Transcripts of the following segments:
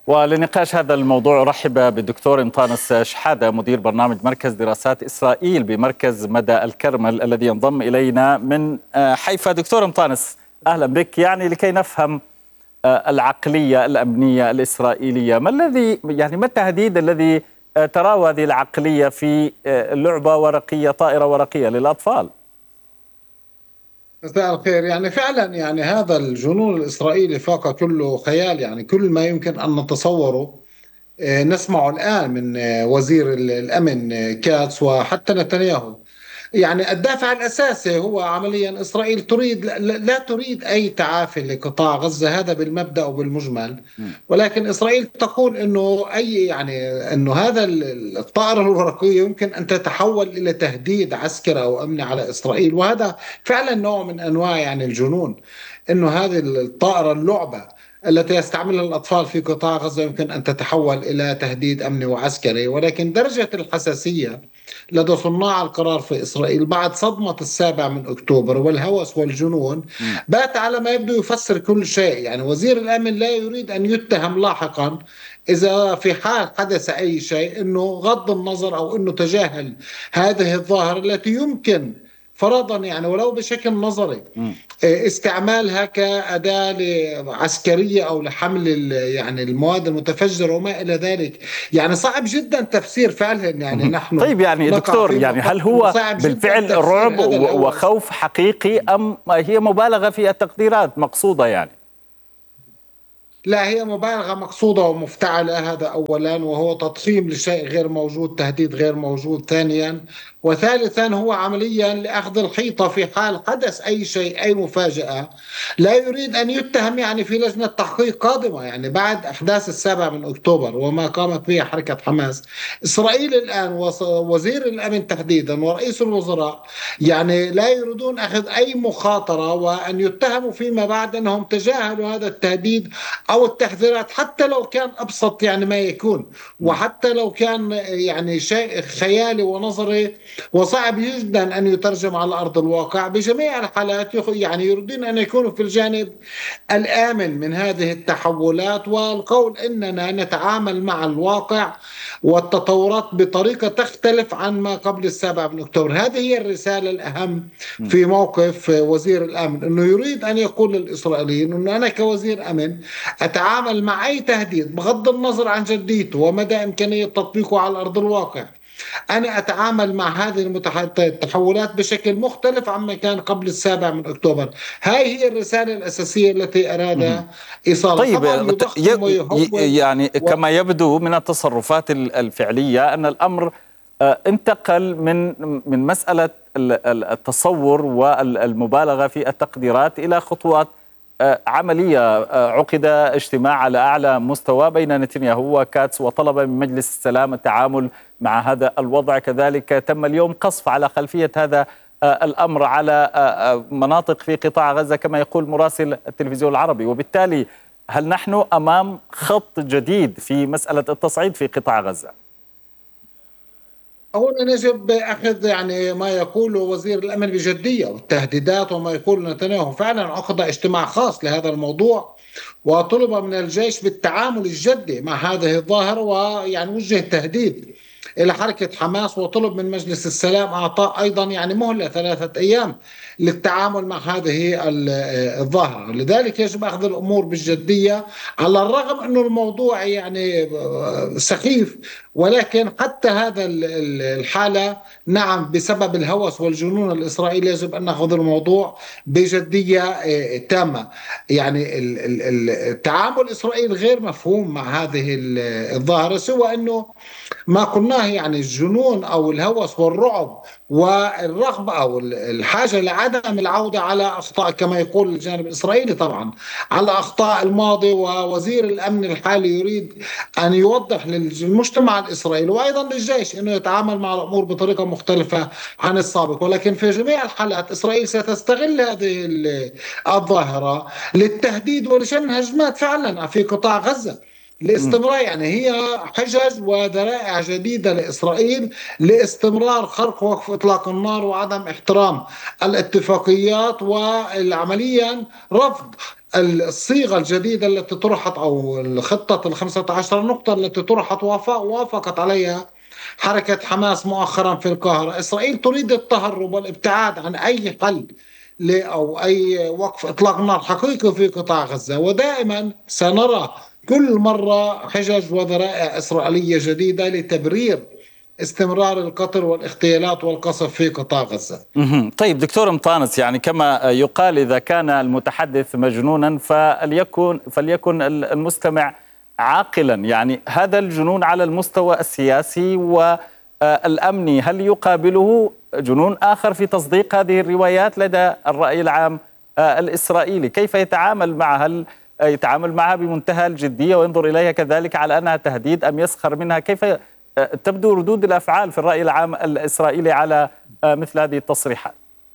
ولنقاش هذا الموضوع أرحب بالدكتور انطانس شحادة مدير برنامج مركز دراسات إسرائيل بمركز مدى الكرمل الذي ينضم إلينا من حيفا. دكتور انطانس، أهلا بك. يعني لكي نفهم العقلية الأمنية الإسرائيلية، ما التهديد الذي تراه هذه العقلية في لعبة ورقية، طائرة ورقية للأطفال؟ مساء الخير. فعلا هذا الجنون الإسرائيلي فاق كل خيال. كل ما يمكن أن نتصوره نسمعه الآن من وزير الأمن كاتس وحتى نتنياهو. الدافع الأساسي هو عمليا إسرائيل تريد لا تريد أي تعافي لقطاع غزة، هذا بالمبدأ وبالمجمل. ولكن إسرائيل تقول أنه أنه هذا الطائرة الورقية يمكن أن تتحول إلى تهديد عسكري أو أمني على إسرائيل، وهذا فعلا نوع من أنواع الجنون. أنه هذه الطائرة اللعبة التي يستعملها الأطفال في قطاع غزة يمكن أن تتحول إلى تهديد أمني وعسكري. ولكن درجة الحساسية لدى صناع القرار في إسرائيل بعد صدمة 7 أكتوبر والهوس والجنون بات على ما يبدو يفسر كل شيء. وزير الأمن لا يريد أن يتهم لاحقا إذا في حال حدث أي شيء أنه غض النظر أو أنه تجاهل هذه الظاهرة التي يمكن فرضا ولو بشكل نظري استعمالها كأداة عسكرية أو لحمل المواد المتفجرة وما إلى ذلك. صعب جدا تفسير فعلها. نحن طيب نقع دكتور، في هل هو صعب جدا بالفعل تفسير رعب هذا وخوف حقيقي أم هي مبالغة في التقديرات مقصودة؟ لا، هي مبالغة مقصودة ومفتعلة، هذا أولا، وهو تضخيم لشيء غير موجود، تهديد غير موجود ثانيا. وثالثا هو عمليا لأخذ الحيطة في حال حدث أي شيء، أي مفاجأة. لا يريد أن يتهم في لجنة تحقيق قادمة بعد أحداث 7 أكتوبر وما قامت به حركة حماس. إسرائيل الآن وزير الأمن تحديدا ورئيس الوزراء لا يريدون أخذ أي مخاطرة وأن يتهموا فيما بعد أنهم تجاهلوا هذا التهديد أو التحذيرات، حتى لو كان أبسط ما يكون، وحتى لو كان شيء خيالي ونظري وصعب جدا أن يترجم على أرض الواقع. بجميع الحالات يريدون أن يكونوا في الجانب الآمن من هذه التحولات، والقول إننا نتعامل مع الواقع والتطورات بطريقة تختلف عن ما قبل 7 أكتوبر. هذه هي الرسالة الأهم في موقف وزير الأمن، أنه يريد أن يقول للإسرائيليين أنه أنا كوزير أمن أتعامل مع أي تهديد بغض النظر عن جديته ومدى إمكانية تطبيقه على أرض الواقع. أنا أتعامل مع هذه التحولات بشكل مختلف عما كان قبل 7 أكتوبر. هاي هي الرسالة الأساسية التي أراد إيصالها. طيب، طبعا يضخم ويهول كما يبدو من التصرفات الفعلية أن الأمر انتقل من مسألة التصور والمبالغة في التقديرات إلى خطوات عملية. عقد اجتماع على أعلى مستوى بين نتنياهو وكاتس وطلب من مجلس السلام التعامل مع هذا الوضع. كذلك تم اليوم قصف على خلفية هذا الأمر على مناطق في قطاع غزة كما يقول مراسل التلفزيون العربي. وبالتالي هل نحن أمام خط جديد في مسألة التصعيد في قطاع غزة؟ أولا يجب أخذ ما يقوله وزير الأمن بجدية، والتهديدات وما يقول نتنياهو. فعلا عقد اجتماع خاص لهذا الموضوع وطلب من الجيش بالتعامل الجدي مع هذه الظاهرة، ووجه تهديد إلى حركة حماس، وطلب من مجلس السلام أعطاء أيضا مهلة 3 أيام للتعامل مع هذه الظاهرة. لذلك يجب أخذ الأمور بالجدية، على الرغم أنه الموضوع سخيف، ولكن حتى هذا الحالة نعم بسبب الهوس والجنون الإسرائيلي يجب أن نأخذ الموضوع بجدية تامة. التعامل الإسرائيلي غير مفهوم مع هذه الظاهرة، سوى أنه ما قلناه الجنون أو الهوس والرعب والرغبة أو الحاجة لعدم العودة على أخطاء، كما يقول الجانب الإسرائيلي طبعا، على أخطاء الماضي. ووزير الأمن الحالي يريد أن يوضح للمجتمع الإسرائيلي وأيضا للجيش أنه يتعامل مع الأمور بطريقة مختلفة عن السابق. ولكن في جميع الحالات إسرائيل ستستغل هذه الظاهرة للتهديد ولشن هجمات فعلا في قطاع غزة لاستمرار. هي حجج وذرائع جديدة لإسرائيل لاستمرار خرق وقف إطلاق النار وعدم احترام الاتفاقيات، والعمليا رفض الصيغة الجديدة التي طرحت، أو الخطة الخمسة عشر نقطة التي طرحت وافقت عليها حركة حماس مؤخرا في القاهرة. إسرائيل تريد التهرب والابتعاد عن أي حل أو أي وقف إطلاق نار حقيقي في قطاع غزة، ودائما سنرى كل مرة حجج وذرائع إسرائيلية جديدة لتبرير استمرار القتل والاغتيالات والقصف في قطاع غزة. طيب دكتور مطانس، يعني كما يقال إذا كان المتحدث مجنونا فليكن المستمع عاقلا. يعني هذا الجنون على المستوى السياسي والأمني، هل يقابله جنون آخر في تصديق هذه الروايات لدى الرأي العام الإسرائيلي؟ كيف يتعامل معها؟ هل يتعامل معها بمنتهى الجدية وينظر إليها كذلك على أنها تهديد، أم يسخر منها؟ كيف تبدو ردود الأفعال في الرأي العام الإسرائيلي على مثل هذه التصريحات؟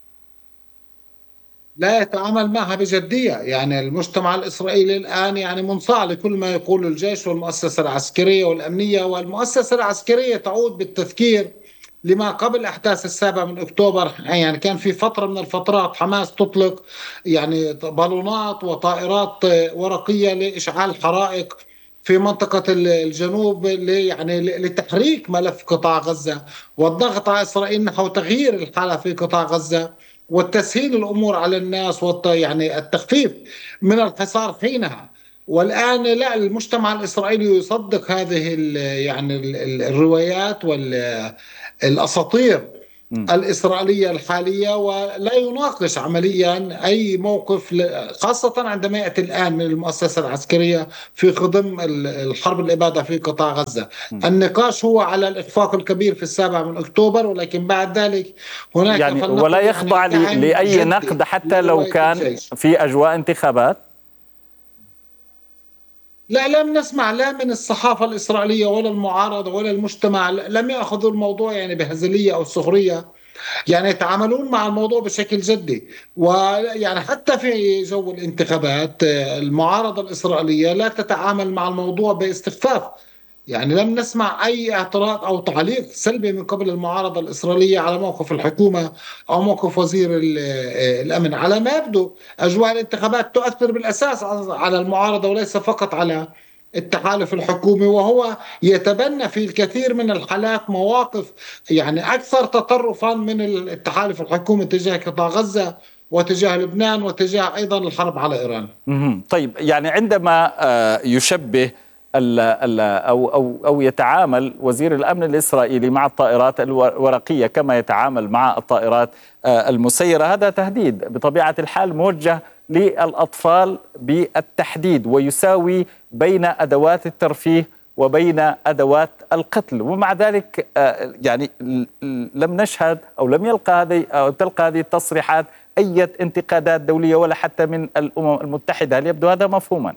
لا يتعامل معها بجدية. يعني المجتمع الإسرائيلي الآن يعني منصاع لكل ما يقول الجيش والمؤسسة العسكرية والأمنية، والمؤسسة العسكرية تعود بالتذكير لما قبل أحداث 7 من أكتوبر. يعني كان في فترة من الفترات حماس تطلق يعني بالونات وطائرات ورقية لإشعال حرائق في منطقة الجنوب، يعني لتحريك ملف قطاع غزة والضغط على إسرائيل نحو تغيير الحالة في قطاع غزة وتسهيل الامور على الناس، يعني التخفيف من الحصار حينها. والان لا، المجتمع الاسرائيلي يصدق هذه الروايات والاساطير الإسرائيلية الحالية، ولا يناقش عمليا أي موقف، خاصة عندما يأتي الآن من المؤسسة العسكرية في خضم الحرب الإبادة في قطاع غزة. النقاش هو على الإخفاق الكبير في 7 من أكتوبر، ولكن بعد ذلك هناك يعني ولا يخضع لأي نقد حتى لو كان في أجواء انتخابات؟ لا، لم نسمع لا من الصحافة الإسرائيلية ولا المعارضة ولا المجتمع، لم يأخذوا الموضوع يعني بهزلية أو سخرية. يعني يتعاملون مع الموضوع بشكل جدي. ويعني حتى في جو الانتخابات المعارضة الإسرائيلية لا تتعامل مع الموضوع باستخفاف. يعني لم نسمع أي اعتراض أو تعليق سلبي من قبل المعارضة الإسرائيلية على موقف الحكومة أو موقف وزير الأمن. على ما يبدو أجواء الانتخابات تؤثر بالأساس على المعارضة وليس فقط على التحالف الحكومي، وهو يتبنى في الكثير من الحالات مواقف يعني أكثر تطرفا من التحالف الحكومي تجاه قطاع غزة وتجاه لبنان وتجاه أيضا الحرب على إيران. طيب، يعني عندما يشبه أو يتعامل وزير الأمن الإسرائيلي مع الطائرات الورقية كما يتعامل مع الطائرات المسيرة، هذا تهديد بطبيعة الحال موجه للأطفال بالتحديد، ويساوي بين أدوات الترفيه وبين أدوات القتل. ومع ذلك يعني لم نشهد أو لم تلقى هذه التصريحات أي انتقادات دولية ولا حتى من الأمم المتحدة. هل يبدو هذا مفهوما؟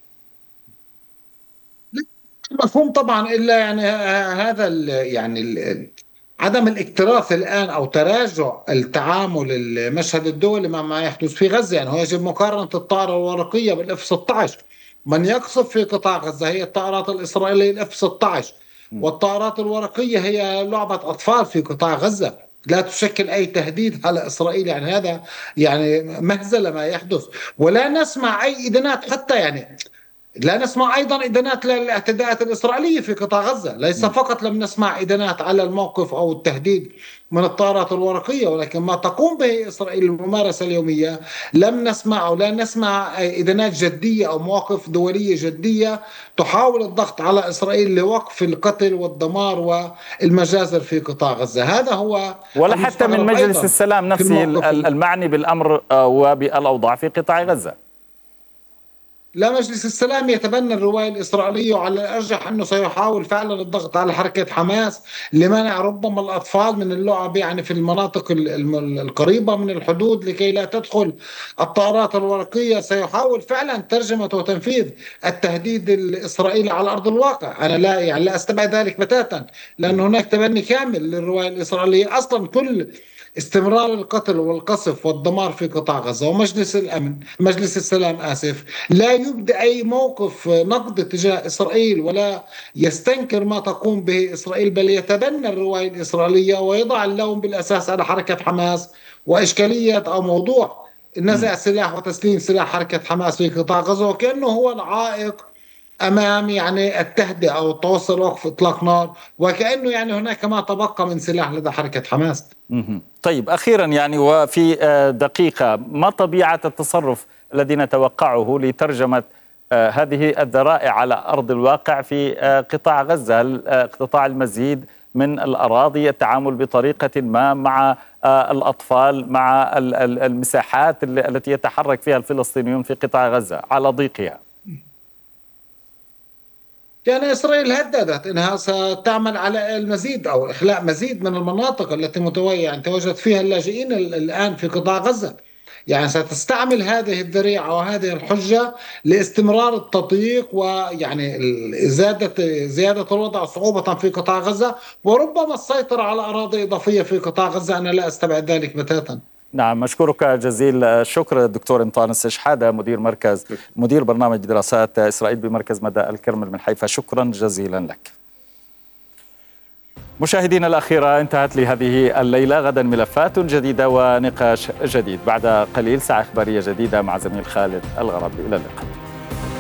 مفهوم طبعا، الا يعني هذا عدم الاكتراث الان او تراجع التعامل المشهد الدولي مع ما يحدث في غزه. يعني هو يجب مقارنه الطائره الورقيه بالاف 16. من يقصف في قطاع غزه هي الطائرات الاسرائيليه الاف 16، والطائرات الورقيه هي لعبه اطفال في قطاع غزه، لا تشكل اي تهديد على اسرائيل. يعني هذا يعني مهزله ما يحدث. ولا نسمع اي ادانات، حتى يعني لا نسمع أيضا إدانات للاعتداءات الإسرائيلية في قطاع غزة. ليس فقط لم نسمع إدانات على الموقف أو التهديد من الطائرات الورقية، ولكن ما تقوم به إسرائيل الممارسة اليومية لم نسمع، أو لا نسمع إدانات جدية أو مواقف دولية جدية تحاول الضغط على إسرائيل لوقف القتل والدمار والمجازر في قطاع غزة. هذا هو ولا حتى من المستغرب مجلس أيضا السلام في نفسه الموقف. المعني بالأمر وبالأوضاع في قطاع غزة. لا، مجلس السلام يتبنى الرواية الإسرائيلية، وعلى الأرجح أنه سيحاول فعلا الضغط على حركة حماس لمنع ربما الأطفال من اللعب يعني في المناطق القريبة من الحدود لكي لا تدخل الطائرات الورقية. سيحاول فعلا ترجمة وتنفيذ التهديد الإسرائيلي على أرض الواقع. أنا لا أستبعد ذلك بتاتا، لأن هناك تبني كامل للرواية الإسرائيلية. أصلا كل استمرار القتل والقصف والدمار في قطاع غزة، ومجلس الأمن مجلس السلام لا يبدي أي موقف نقد تجاه إسرائيل ولا يستنكر ما تقوم به إسرائيل، بل يتبنى الرواية الإسرائيلية ويضع اللوم بالأساس على حركة حماس وإشكالية أو موضوع نزع سلاح وتسليم سلاح حركة حماس في قطاع غزة، وكأنه هو العائق أمام يعني التهدئة أو التوصل وقف إطلاق نار، وكأنه يعني هناك ما تبقى من سلاح لدى حركة حماس. طيب أخيرا يعني وفي دقيقة، ما طبيعة التصرف الذي نتوقعه لترجمة هذه الذرائع على أرض الواقع في قطاع غزة؟ اقتطاع المزيد من الأراضي، التعامل بطريقة ما مع الأطفال، مع المساحات التي يتحرك فيها الفلسطينيون في قطاع غزة على ضيقها. يعني إسرائيل هددت أنها ستعمل على المزيد أو إخلاء مزيد من المناطق التي يعني تواجد فيها اللاجئين الآن في قطاع غزة. يعني ستستعمل هذه الذريعة وهذه الحجة لاستمرار التضييق، ويعني زيادة الوضع صعوبة في قطاع غزة، وربما السيطرة على أراضي إضافية في قطاع غزة. أنا لا أستبعد ذلك بتاتا. نعم، أشكرك جزيل الشكر الدكتور انطانس شحادة، مدير برنامج دراسات إسرائيل بمركز مدى الكرمل من حيفا. شكرا جزيلا لك. مشاهدينا الأخيرة، انتهت لهذه الليلة. غدا ملفات جديدة ونقاش جديد. بعد قليل ساعة إخبارية جديدة مع زميل خالد الغربي. إلى اللقاء.